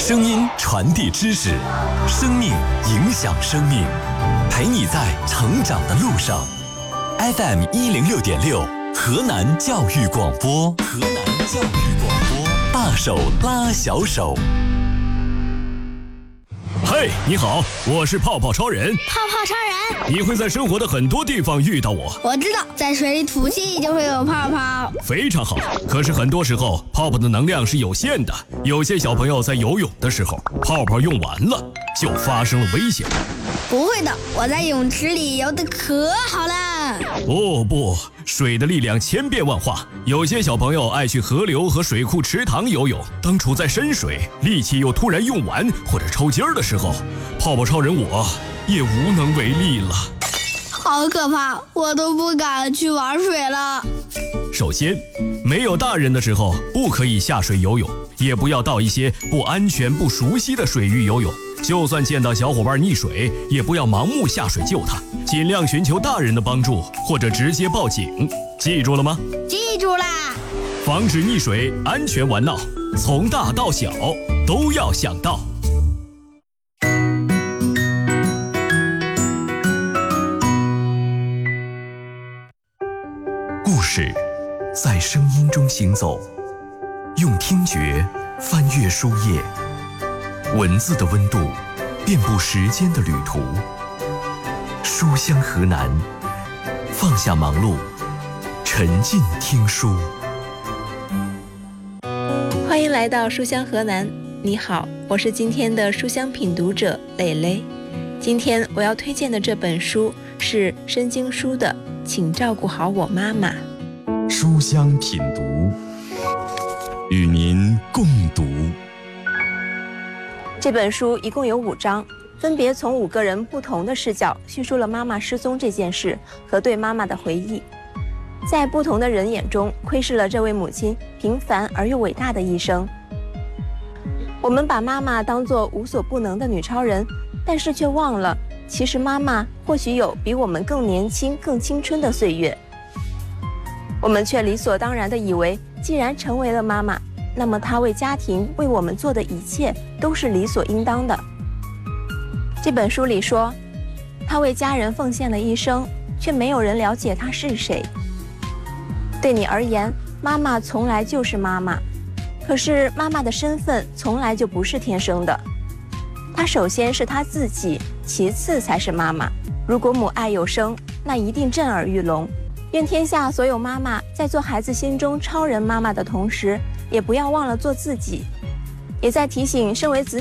声音传递知识，生命影响生命，陪你在成长的路上。FM 106.6，河南教育广播，河南教育广播，大手拉小手。 嘿，你好，我是泡泡超人。 泡泡超人， 你会在生活的很多地方遇到我。 我知道，在水里吐气就会有泡泡。 非常好，可是很多时候泡泡的能量是有限的，有些小朋友在游泳的时候，泡泡用完了，就发生了危险。 不会的，我在泳池里游得可好了。 哦不，水的力量千变万化，有些小朋友爱去河流和水库池塘游泳，当处在深水，力气又突然用完或者抽筋儿的时候，泡泡超人我也无能为力了。 好可怕，我都不敢去玩水了。 首先，没有大人的时候不可以下水游泳，也不要到一些不安全不熟悉的水域游泳。就算见到小伙伴溺水，也不要盲目下水救他，尽量寻求大人的帮助，或者直接报警。记住了吗？ 记住啦！ 防止溺水，安全玩闹，从大到小都要想到。 故事在声音中行走，用听觉翻阅书页，文字的温度遍布时间的旅途。书香河南，放下忙碌，沉浸听书。 欢迎来到书香河南，你好，我是今天的书香品读者蕾蕾。今天我要推荐的这本书是申京书的《请照顾好我妈妈》。 书香品读，与您共读。 这本书一共有5章，分别从5个人不同的视角叙述了妈妈失踪这件事和对妈妈的回忆。在不同的人眼中，窥视了这位母亲平凡而又伟大的一生。我们把妈妈当作无所不能的女超人，但是却忘了，其实妈妈或许有比我们更年轻、更青春的岁月。我们却理所当然地以为，既然成为了妈妈，那么她为家庭为我们做的一切都是理所应当的。这本书里说，她为家人奉献了一生，却没有人了解她是谁。对你而言，妈妈从来就是妈妈，可是妈妈的身份从来就不是天生的。她首先是她自己，其次才是妈妈。如果母爱有声，那一定震耳欲聋。愿天下所有妈妈在做孩子心中超人妈妈的同时，也不要忘了做自己，也在提醒身为子